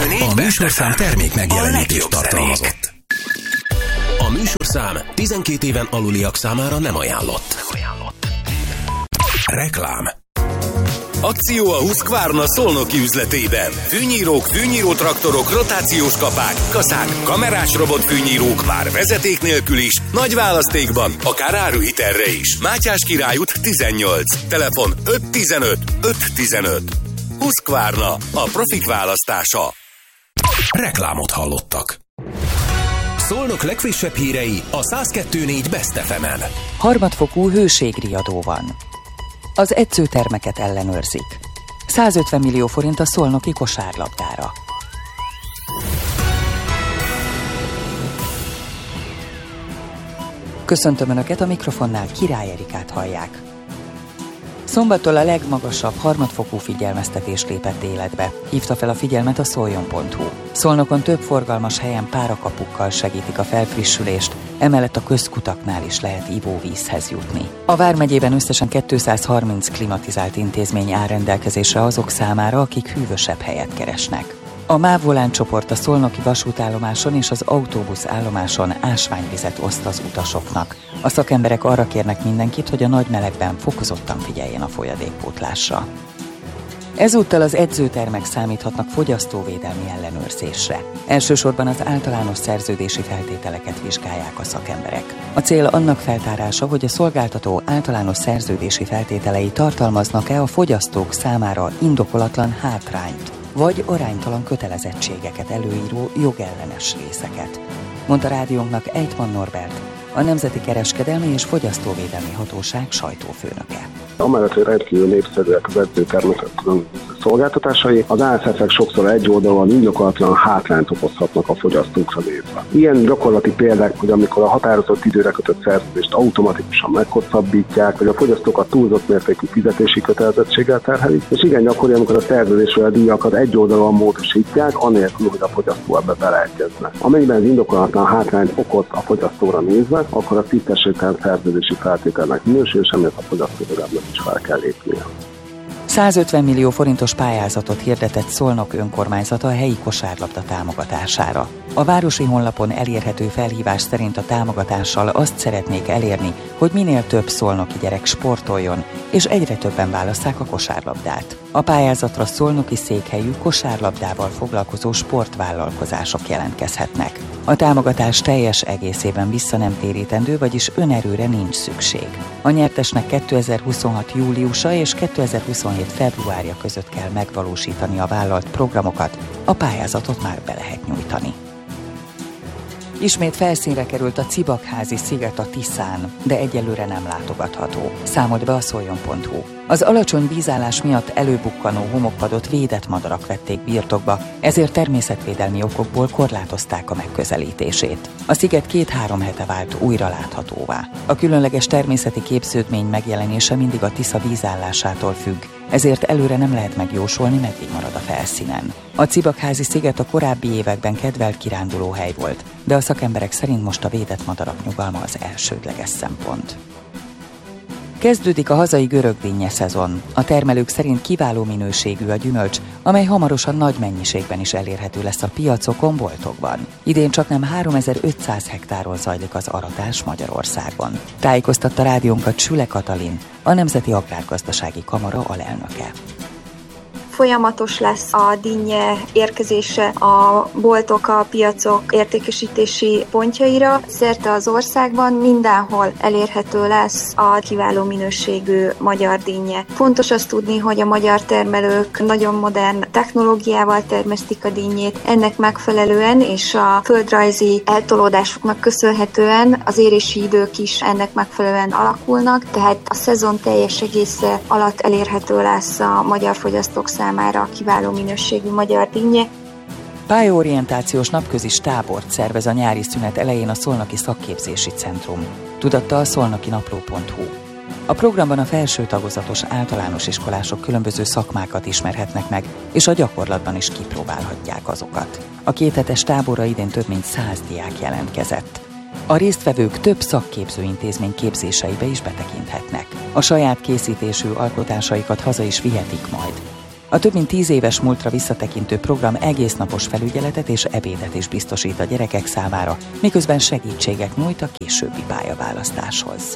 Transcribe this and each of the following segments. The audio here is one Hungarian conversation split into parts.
A műsorszám termék megjelenítést tartalmazott. A műsorszám 12 éven aluliak számára nem ajánlott. Reklám. Akció a Husqvarna szolnoki üzletében. Fűnyírók, fűnyírótraktorok, rotációs kapák, kaszák, kamerás robotfűnyírók már vezeték nélkül is, nagy választékban, akár áruhitelre is. Mátyás Király út 18. Telefon 515 515. Husqvarna, a profik választása. Reklámot hallottak. Szolnok legfrissebb hírei a 102.4 Best FM-en. Harmadfokú hőségriadó van. Az edzőtermeket ellenőrzik. 150 millió forint a szolnoki kosárlabdára. Köszöntöm Önöket, a mikrofonnál Király Erikát hallják. Szombattól a legmagasabb harmadfokú figyelmeztetés lépett életbe. Hívta fel a figyelmet a szoljon.hu. Szolnokon több forgalmas helyen párakapukkal segítik a felfrissülést, emellett a közkutaknál is lehet ivóvízhez jutni. A vármegyében összesen 230 klimatizált intézmény áll rendelkezésre azok számára, akik hűvösebb helyet keresnek. A MÁV Volán csoport a szolnoki vasútállomáson és az autóbuszállomáson ásványvizet oszt az utasoknak. A szakemberek arra kérnek mindenkit, hogy a nagy melegben fokozottan figyeljen a folyadékpótlásra. Ezúttal az edzőtermek számíthatnak fogyasztóvédelmi ellenőrzésre. Elsősorban az általános szerződési feltételeket vizsgálják a szakemberek. A cél annak feltárása, hogy a szolgáltató általános szerződési feltételei tartalmaznak-e a fogyasztók számára indokolatlan hátrányt, vagy aránytalan kötelezettségeket előíró jogellenes részeket, mondta rádiónknak Ejtman Norbert, a Nemzeti Kereskedelmi és Fogyasztóvédelmi Hatóság sajtófőnöke. Amellett, hogy rendkívül népszerűek az edzőtermek szolgáltatásai, az ASF-ek sokszor egyoldalúan indokolatlan hátrányt okozhatnak a fogyasztókra nézve. Ilyen gyakorlati példák, hogy amikor a határozott időre kötött szerződést automatikusan meghosszabbítják, vagy a fogyasztókat túlzott mértékű fizetési kötelezettséggel terhelik, és igen gyakori, amikor a szerződésről a díjakat egyoldalúan módosítják, anélkül, hogy a fogyasztó ebbe beleegyezne. Amennyiben ez indokolatlan hátrányt okoz a fogyasztóra nézve, akkor a tisztességtelen szerződési feltételnek minősül, és emiatt a fogyasztóvédelemnek is fel kell lépnie. 150 millió forintos pályázatot hirdetett Szolnok önkormányzata a helyi kosárlabda támogatására. A városi honlapon elérhető felhívás szerint a támogatással azt szeretnék elérni, hogy minél több szolnoki gyerek sportoljon, és egyre többen válasszák a kosárlabdát. A pályázatra szolnoki székhelyű kosárlabdával foglalkozó sportvállalkozások jelentkezhetnek. A támogatás teljes egészében visszanemtérítendő, vagyis önerőre nincs szükség. A nyertesnek 2026. júliusa és 2027. februárja között kell megvalósítani a vállalt programokat, a pályázatot már be lehet nyújtani. Ismét felszínre került a Cibakházi sziget a Tiszán, de egyelőre nem látogatható, számolt be a szoljon.hu. Az alacsony vízállás miatt előbukkanó homokpadot védett madarak vették birtokba, ezért természetvédelmi okokból korlátozták a megközelítését. A sziget 2-3 hete vált újra láthatóvá. A különleges természeti képződmény megjelenése mindig a Tisza vízállásától függ, ezért előre nem lehet megjósolni, meddig marad a felszínen. A Cibakházi sziget a korábbi években kedvelt kirándulóhely volt, de a szakemberek szerint most a védett madarak nyugalma az elsődleges szempont. Kezdődik a hazai görögdinnye szezon. A termelők szerint kiváló minőségű a gyümölcs, amely hamarosan nagy mennyiségben is elérhető lesz a piacokon, boltokban. Idén csaknem 3500 hektáron zajlik az aratás Magyarországon. Tájékoztatta rádiónkat Süle Katalin, a Nemzeti Agrárgazdasági Kamara alelnöke. Folyamatos lesz a dinnye érkezése a boltok, a piacok értékesítési pontjaira. Szerte az országban mindenhol elérhető lesz a kiváló minőségű magyar dinnye. Fontos azt tudni, hogy a magyar termelők nagyon modern technológiával termesztik a dinnyét. Ennek megfelelően és a földrajzi eltolódásoknak köszönhetően az érési idők is ennek megfelelően alakulnak, tehát a szezon teljes egésze alatt elérhető lesz a magyar fogyasztók számára kiváló minőségű magyar dinnye. Pályaorientációs napközis tábort szervez a nyári szünet elején a Szolnoki Szakképzési Centrum, tudatta a szolnokinapló.hu. A programban a felső tagozatos általános iskolások különböző szakmákat ismerhetnek meg, és a gyakorlatban is kipróbálhatják azokat. A kéthetes táborra idén több mint 100 diák jelentkezett. A résztvevők több szakképzőintézmény képzéseibe is betekinthetnek. A saját készítésű alkotásaikat haza is vihetik majd. A több mint 10 éves múltra visszatekintő program egésznapos felügyeletet és ebédet is biztosít a gyerekek számára, miközben segítséget nyújt a későbbi pályaválasztáshoz.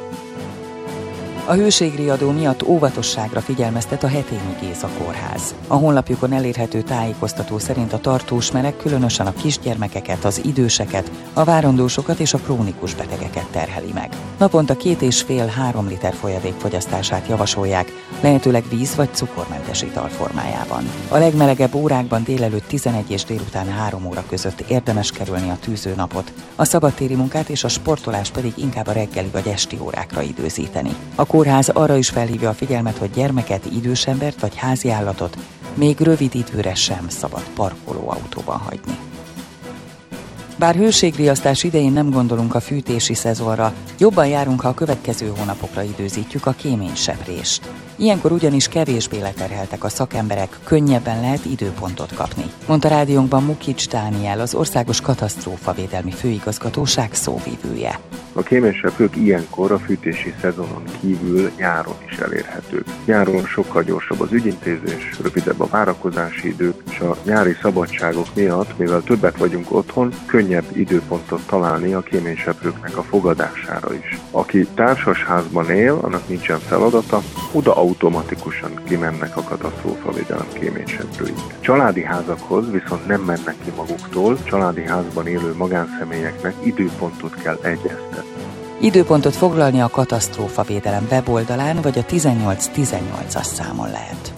A hőségriadó miatt óvatosságra figyelmeztet a Hetényi Géza Kórház. A honlapjukon elérhető tájékoztató szerint a tartós meleg különösen a kisgyermekeket, az időseket, a várandósokat és a krónikus betegeket terheli meg. Naponta 2,5-3 liter folyadék fogyasztását javasolják, lehetőleg víz vagy cukormentes ital formájában. A legmelegebb órákban délelőtt 11 és délután 3 óra között érdemes kerülni a tűzőnapot, a szabadtéri munkát és a sportolás pedig inkább a reggeli vagy esti órákra időzíteni. A kórház arra is felhívja a figyelmet, hogy gyermeket, idősembert vagy háziállatot még rövid időre sem szabad parkolóautóban hagyni. Bár hőségriasztás idején nem gondolunk a fűtési szezonra, jobban járunk, ha a következő hónapokra időzítjük a kéményseprést. Ilyenkor ugyanis kevésbé leterheltek a szakemberek, könnyebben lehet időpontot kapni, mondta rádiónkban Mukics Dániel, az Országos Katasztrófavédelmi Főigazgatóság szóvivője. A kéményseprők ilyenkor a fűtési szezonon kívül nyáron is elérhetők. Nyáron sokkal gyorsabb az ügyintézés, rövidebb a várakozási idők, és a nyári szabadságok miatt, mivel többet vagyunk otthon, könnyebb időpontot találni a kéményseprőknek a fogadására is. Aki társasházban él, annak nincsen feladata, oda automatikusan kimennek a katasztrófavédelem kéményseprői. Családi házakhoz viszont nem mennek ki maguktól, családi házban élő magánszemélyeknek időpontot kell egyeztetni. Időpontot foglalni a katasztrófavédelem weboldalán vagy a 1818-as számon lehet.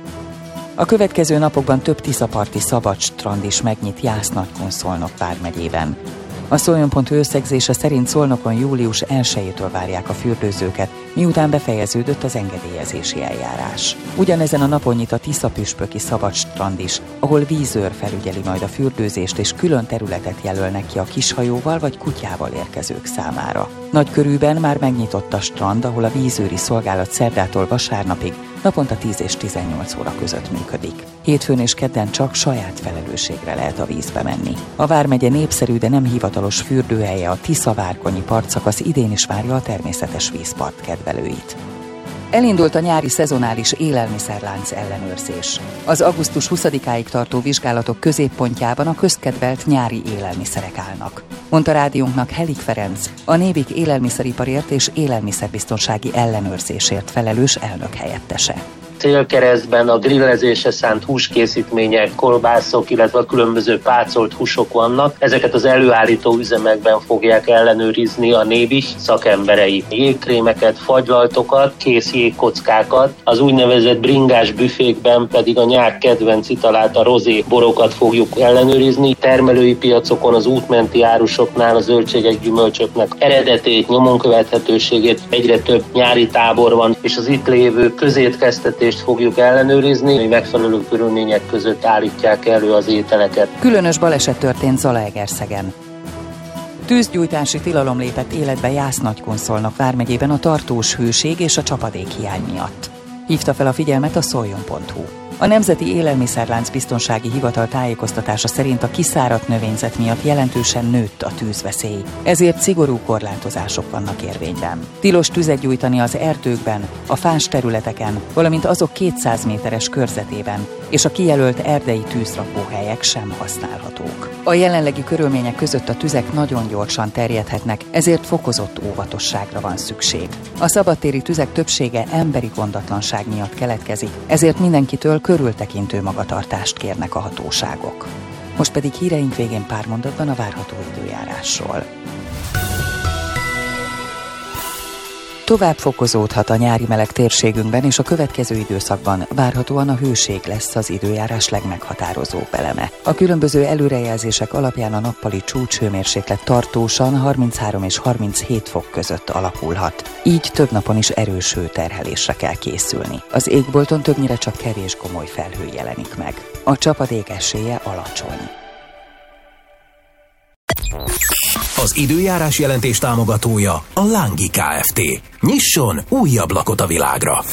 A következő napokban több tiszaparti szabad strand is megnyit Jász-Nagykun Szolnok vármegyében. A Szoljon.hu összegzése szerint Szolnokon július 1-től várják a fürdőzőket, miután befejeződött az engedélyezési eljárás. Ugyanezen a napon nyit a Tisza-püspöki szabad strand is, ahol vízőr felügyeli majd a fürdőzést, és külön területet jelölnek ki a kishajóval vagy kutyával érkezők számára. Nagykörűben már megnyitott a strand, ahol a vízőri szolgálat szerdától vasárnapig naponta 10 és 18 óra között működik. Hétfőn és kedden csak saját felelősségre lehet a vízbe menni. A vármegye népszerű, de nem hivatalos fürdőhelye, a Tisza-Várkonyi partszakasz idén is várja a természetes vízpart kedvelőit. Elindult a nyári szezonális élelmiszerlánc ellenőrzés. Az augusztus 20-áig tartó vizsgálatok középpontjában a közkedvelt nyári élelmiszerek állnak, mondta rádiónknak Helik Ferenc, a Nébik élelmiszeriparért és élelmiszerbiztonsági ellenőrzésért felelős elnök helyettese. Célkeresztben a grillezésre szánt húskészítmények, kolbászok, illetve a különböző pácolt húsok vannak. Ezeket az előállító üzemekben fogják ellenőrizni a Nébik szakemberei. Jégkrémeket, fagylaltokat, kész jégkockákat, az úgynevezett bringás büfékben pedig a nyár kedvenc italát, a rozé borokat fogjuk ellenőrizni. Termelői piacokon, az útmenti árusoknál a zöldségek, gyümölcsöknek eredetét, nyomon követhetőségét, egyre több nyári tábor van, és az itt lévő közétkeztetést fogjuk ellenőrizni, hogy megfelelő körülmények között állítják elő az ételeket. Különös baleset történt Zalaegerszegen. Tűzgyújtási tilalom lépett életbe Jász-Nagykun Szolnok vármegyében a tartós hőség és a csapadékhiány miatt. Hívta fel a figyelmet a Szoljon.hu. A Nemzeti Élelmiszerlánc Biztonsági Hivatal tájékoztatása szerint a kiszáradt növényzet miatt jelentősen nőtt a tűzveszély, ezért szigorú korlátozások vannak érvényben. Tilos tüzet gyújtani az erdőkben, a fás területeken, valamint azok 200 méteres körzetében, és a kijelölt erdei tűzrakóhelyek sem használhatók. A jelenlegi körülmények között a tüzek nagyon gyorsan terjedhetnek, ezért fokozott óvatosságra van szükség. A szabadtéri tüzek többsége emberi gondatlanság miatt keletkezik, ezért mindenkitől körültekintő magatartást kérnek a hatóságok. Most pedig híreink végén pár mondatban a várható időjárásról. Tovább fokozódhat a nyári meleg térségünkben, és a következő időszakban várhatóan a hőség lesz az időjárás legmeghatározóbb eleme. A különböző előrejelzések alapján a nappali csúcshőmérséklet tartósan 33 és 37 fok között alakulhat. Így több napon is erős hőterhelésre kell készülni. Az égbolton többnyire csak kevés gomoly felhő jelenik meg. A csapadék esélye alacsony. Az időjárás jelentés támogatója a Lángi Kft. Nyisson újabb lakot a világra!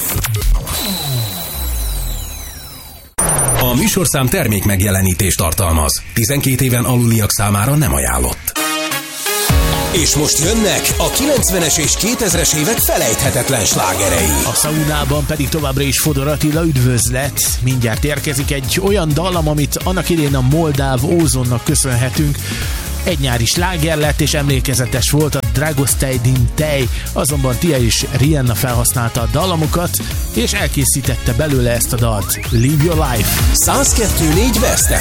A műsorszám termék megjelenítést tartalmaz. 12 éven aluliak számára nem ajánlott. És most jönnek a 90-es és 2000-es évek felejthetetlen slágerei. A szaunában pedig továbbra is Fodor Attila, üdvözlet. Mindjárt érkezik egy olyan dallam, amit annak idén a moldáv Ózonnak köszönhetünk. Egy nyári sláger lett és emlékezetes volt, a Dragostea din Tei, azonban Tia és Rihanna felhasználta a dallamokat, és elkészítette belőle ezt a dalt. Live Your Life. 102.4 West